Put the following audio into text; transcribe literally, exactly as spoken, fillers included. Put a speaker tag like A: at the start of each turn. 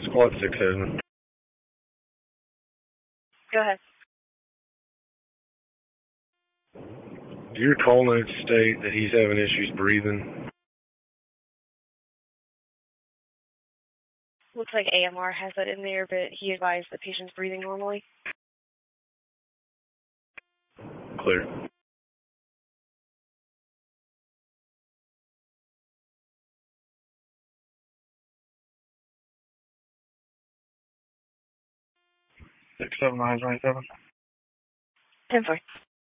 A: Squad six seven.
B: Go ahead.
A: Do your call notes state that he's having issues breathing?
B: Looks like A M R has that in there, but he advised the patient's breathing normally.
A: Clear. Six seven nine twenty seven.
B: Ten four.